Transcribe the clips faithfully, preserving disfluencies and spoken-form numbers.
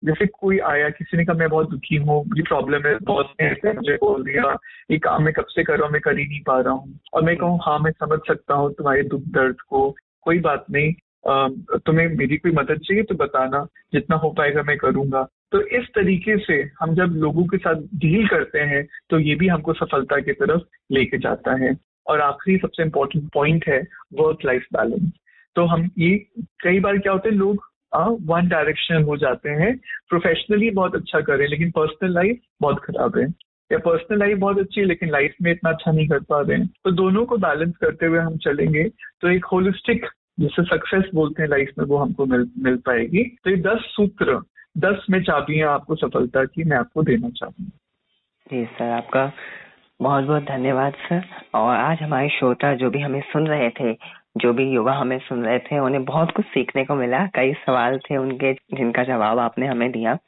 जैसे कोई आया, किसी ने कहा मैं बहुत दुखी हूँ, मुझे प्रॉब्लम है, बॉस ने ऐसे मुझे बोल दिया, ये काम मैं कब से कर रहा हूँ, मैं कर ही नहीं पा रहा हूँ, और मैं कहूँ हाँ मैं समझ सकता हूँ तुम्हारे दुख दर्द को, कोई बात नहीं, तुम्हें मेरी कोई मदद चाहिए तो बताना, जितना हो पाएगा मैं करूंगा। तो इस तरीके से हम जब लोगों के साथ डील करते हैं तो ये भी हमको सफलता की तरफ लेके जाता है। और आखिरी सबसे इम्पोर्टेंट पॉइंट है वर्क लाइफ बैलेंस। तो हम ये कई बार क्या होते हैं, लोग वन डायरेक्शनल हो जाते हैं, प्रोफेशनली बहुत अच्छा करें लेकिन पर्सनल लाइफ बहुत खराब है, या पर्सनल लाइफ बहुत अच्छी है लेकिन लाइफ में इतना अच्छा नहीं कर पा रहे हैं। तो दोनों को बैलेंस करते हुए हम चलेंगे तो एक होलिस्टिक जिसे सक्सेस बोलते हैं लाइफ में, वो हमको मिल मिल पाएगी। तो ये दस सूत्र, दस में चाबियां आपको सफलता की मैं आपको देना चाहूंगा। जी सर, आपका बहुत बहुत धन्यवाद सर। और आज हमारे श्रोता जो भी हमें सुन रहे थे, जो भी युवा हमें सुन रहे थे, उन्हें बहुत कुछ सीखने को मिला। कई सवाल थे उनके जिनका जवाब आपने हमें दिया,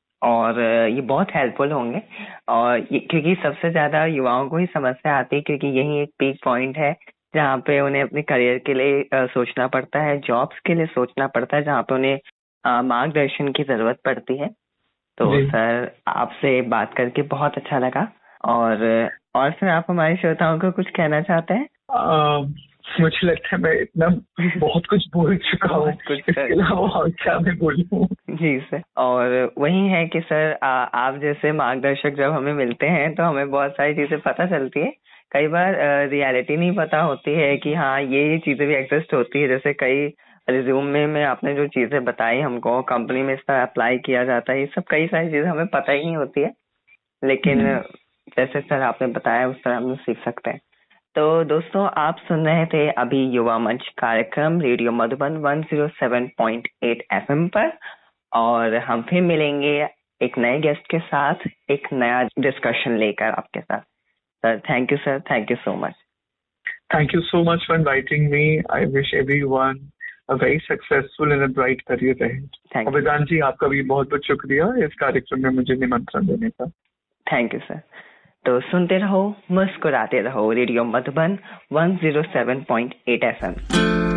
और ये बहुत हेल्पफुल होंगे। और क्योंकि सबसे ज्यादा युवाओं को ही समस्या आती है, क्योंकि यही एक पीक पॉइंट है जहाँ पे उन्हें अपने करियर के लिए आ, सोचना पड़ता है, जॉब्स के लिए सोचना पड़ता है, जहाँ पे उन्हें मार्गदर्शन की जरूरत पड़ती है। तो सर आपसे बात करके बहुत अच्छा लगा। और और सर आप हमारे श्रोताओं को कुछ कहना चाहते हैं? आ, मुझे लगता है मैं इतना बहुत कुछ बोल चुका हूँ, इसके अलावा क्या मैं बोलूं। जी सर, और वही है कि सर आ, आप जैसे मार्गदर्शक जब हमें मिलते हैं तो हमें बहुत सारी चीजें पता चलती है। कई बार रियलिटी नहीं पता होती है कि हाँ ये ये चीजें भी एग्जिस्ट होती है। जैसे कई रिज्यूमे में आपने जो चीजें बताई हमको, कंपनी में इसका अप्लाई किया जाता है, ये सब कई सारी चीजें हमें पता ही नहीं होती है, लेकिन जैसे सर आपने बताया उस तरह हम सीख सकते हैं। तो दोस्तों, आप सुन रहे थे अभी युवा मंच कार्यक्रम radio Madhuban one zero seven point eight FM पर, और हम फिर मिलेंगे एक नए गेस्ट के साथ, एक नया डिस्कशन लेकर आपके साथ। Sir thank you sir, thank you so much. Thank you so much for inviting me. I wish everyone a very successful and a bright career ahead. और वेदांत जी आपका भी बहुत बहुत शुक्रिया इस कार्यक्रम में मुझे निमंत्रण देने का। Thank you sir. तो सुनते रहो, मुस्कुराते रहो, radio Madhuban one zero seven point eight FM.